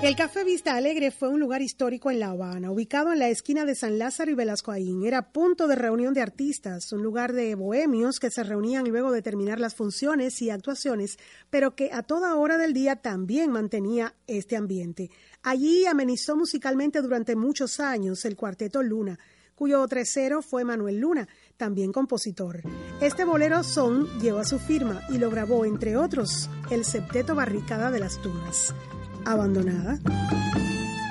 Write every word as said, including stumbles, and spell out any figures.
El Café Vista Alegre fue un lugar histórico en La Habana, ubicado en la esquina de San Lázaro y Velasco Aín. Era punto de reunión de artistas, un lugar de bohemios que se reunían luego de terminar las funciones y actuaciones, pero que a toda hora del día también mantenía este ambiente. Allí amenizó musicalmente durante muchos años el Cuarteto Luna, cuyo tresero fue Manuel Luna, también compositor. Este bolero son lleva su firma y lo grabó, entre otros, el Septeto Barricada de las Tunas. Abandonada.